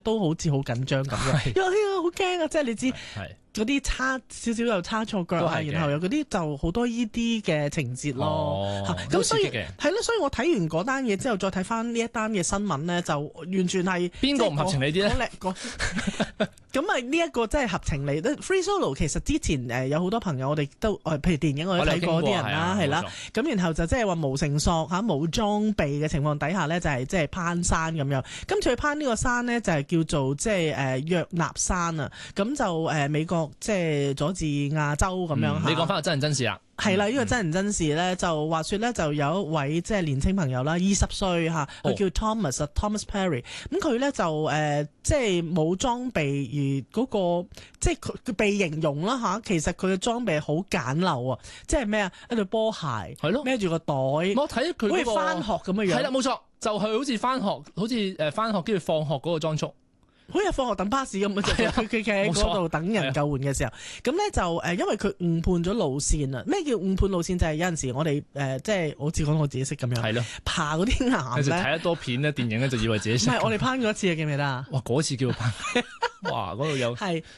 都好似好緊張咁嘅，因為好驚啊！即係你知嗰啲少少又差錯腳啊，然後有嗰啲就好多依啲嘅情節咯。咁所以係咯，所以我睇完嗰單嘢之後，再睇翻呢一單嘅新聞咧，就完全係邊個唔合情理啲咧？ 咁啊，呢一個真係合情理。Free Solo 其實之前有好多朋友我哋都譬如電影我哋睇過啲人啦，係啦。咁然後就即係話無繩索冇裝備嘅情況底下咧，就係即係攀山咁樣。今次去攀呢個山咧，就係叫做即係約納山啊。咁就美國即係佐治亞州咁樣。 你講翻個真人真事啊？ 係啦，呢個真人真事咧，就話說咧，就有一位即係年青朋友啦，20歲嚇，佢叫 Thomas Perry。咁佢咧就即係冇裝備，而嗰個即係佢被形容啦嚇，其實佢嘅裝備好簡陋啊，即係咩啊？一對波鞋，係咯，孭住個袋，我睇佢好似翻學咁嘅樣。係啦，冇錯，就係好似翻學，好似翻學跟住放學嗰個裝束。好似放學等巴士咁啊！佢企喺嗰度等人救援嘅時候，咁咧就因為佢誤判咗路線啊！咩叫誤判路線？就係有陣時我哋即係好似講我自己識咁樣，係咯，爬嗰啲岩咧，睇得多片咧，電影咧就以為自己識。唔係，我哋攀過一次啊，記唔記得啊？哇！嗰次叫佢攀，哇！嗰度有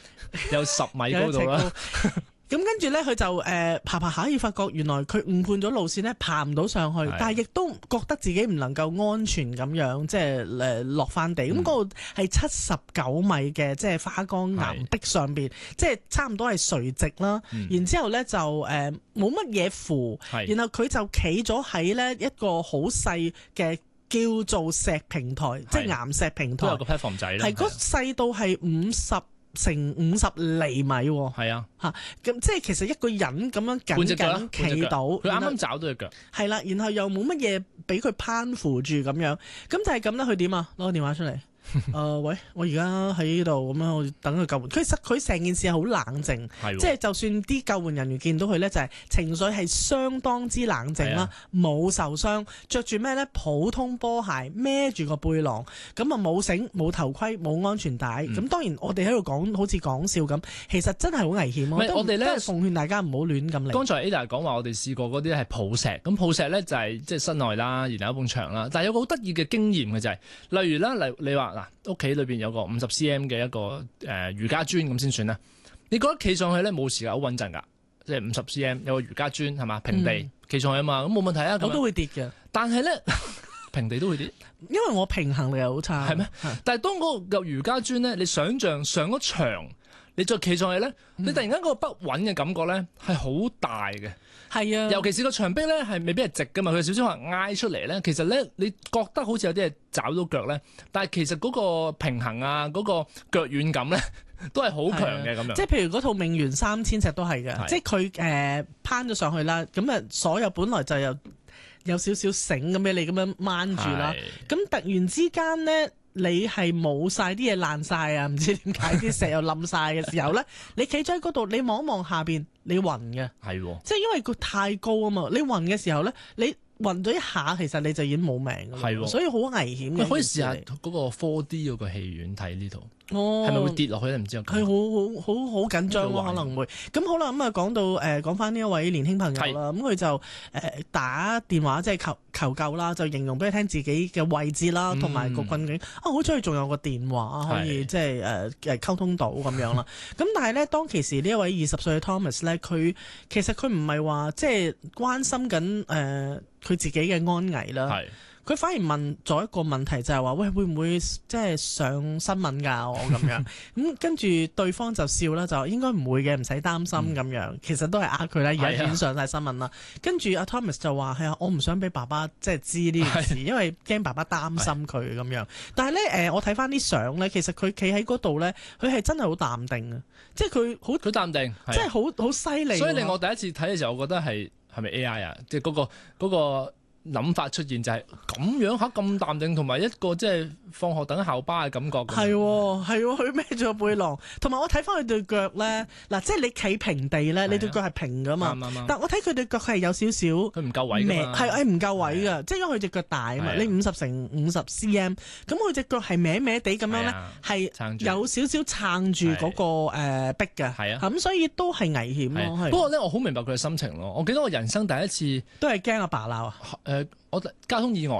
10米高度啦。咁跟住咧，佢就爬下，而發覺原來佢誤判咗路線咧，爬唔到上去，但係亦都覺得自己唔能夠安全咁樣，即係落翻地。咁嗰度係79米嘅，即係花崗岩壁上邊，即係差唔多係垂直啦。然之後咧就冇乜嘢扶，然後佢就企咗喺咧一個好細嘅叫做石平台，即係岩石平台，都有個 platform 仔啦，係嗰細到係50乘50厘米，係啊，咁即係其實一個人咁樣緊緊企到，佢啱啱找到隻腳，係啦，然後又冇乜嘢俾佢攀扶住咁樣，咁就係咁啦。佢點啊？攞個電話出嚟。喂，我而家喺呢度咁樣，我等佢救援。其實佢成件事係好冷靜，即係就算啲救援人員見到佢咧，就係情緒係相當之冷靜啦，冇受傷，着住咩咧？普通波鞋，孭住個背囊，咁啊冇繩、冇頭盔、冇安全帶。咁當然我哋喺度講好似講笑咁，其實真係好危險。我哋咧奉勸大家唔好亂咁嚟。剛才 Ada 講話我哋試過嗰啲係抱石，咁抱石咧就係即係室內啦，然後一埲牆啦。但係有個好得意嘅經驗嘅就係，例如啦，你話嗱，屋企裏邊有個50 cm 嘅一個瑜伽磚咁先算啦。你覺得企上去咧冇時間好穩陣噶，即係50 cm 有個瑜伽磚係嘛，平地企上去啊嘛，咁冇問題啊。我都會跌嘅，但係咧平地都會跌，因為我平衡力又好差。係咩？但係當嗰個瑜伽磚咧，你想象上咗牆，你再企上去咧，你突然間嗰個不穩嘅感覺咧係好大嘅。係啊，尤其是個牆壁咧係未必係直噶嘛，佢有少少可能挨出嚟咧。其實咧，你覺得好似有啲嘢找到腳咧，但係其實嗰個平衡啊，嗰個腳軟感咧，都係好強嘅咁樣。即係譬如嗰套命懸3000尺都係嘅，即係佢攀咗上去啦，咁啊所有本來就有少少繩咁俾你咁樣掹住啦，咁突然之間咧，你係冇晒啲嘢爛晒啊，唔知點解啲石又冧晒嘅時候咧，你企咗喺嗰度，你望一望下邊，你暈嘅，係，即係因為佢太高啊嘛，你暈嘅時候咧，你暈咗一下，其實你就已經冇命噶啦，所以好危險嘅。可以試下嗰個 4D 嗰個戲院睇呢度。係咪會跌落去咧？唔知啊。佢好緊張咯，可能會。咁好啦，咁啊講翻呢一位年輕朋友啦，咁佢就打電話即係求救啦，就形容俾佢聽自己嘅位置啦，同埋個困境。好彩佢仲有個電話可以即係溝通到咁樣啦。咁但係咧，當其時呢一位20歲嘅 Thomas 咧，其實佢唔係話即係關心緊佢自己嘅安危啦。佢反而問咗一個問題，就係話：喂，會唔會即係上新聞㗎？我咁樣咁跟住對方就笑啦，就應該唔會嘅，唔使擔心咁樣。其實都係呃佢啦，而家已經上晒新聞啦。跟住阿 Thomas 就話：係啊，我唔想俾爸爸即係知呢件事，因為驚爸爸擔心佢咁樣。但係咧我睇翻啲相咧，其實佢企喺嗰度咧，佢係真係好淡定啊！即係佢淡定，即係好犀利。所以令我第一次睇嘅時候，我覺得係咪 AI 啊？即係嗰個諗法出現就係咁樣嚇，咁淡定，同埋一個即係放學等校巴嘅感覺。係佢孭住個背囊，同埋我睇翻佢對腳咧，嗱，即係你企平地咧，你對腳係平噶嘛。但我睇佢對腳係有少少，佢唔夠位㗎嘛，係唔夠位㗎，即係因為佢隻腳大啊嘛。你50乘50 cm，咁佢隻腳係歪歪地咁樣咧，係有少少撐住嗰個壁嘅。係啊，咁所以都係危險咯。不過咧，我好明白佢嘅心情咯。我記得我人生第一次都係驚阿爸鬧啊。我交通意外，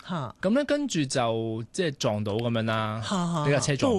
嚇咁咧跟住就即係撞到咁樣啦，俾架車撞